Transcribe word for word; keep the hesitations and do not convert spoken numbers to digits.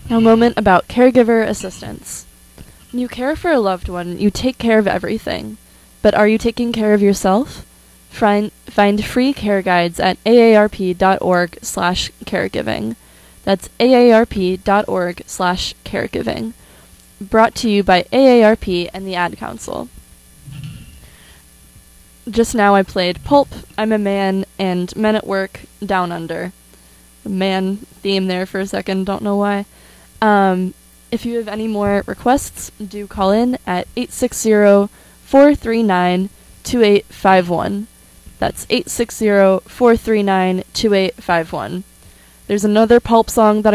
Now, a moment about caregiver assistance. When you care for a loved one, you take care of everything. But are you taking care of yourself? Find, find free care guides at aarp.org slash caregiving. That's aarp.org slash caregiving. Brought to you by A A R P and the Ad Council. Just now I played Pulp, I'm a Man, and Men at Work, Down Under. The man theme there for a second, don't know why. Um, if you have any more requests, do call in at eight six zero, four three nine, two eight five one. That's eight six zero, four three nine, two eight five one. There's another Pulp song that I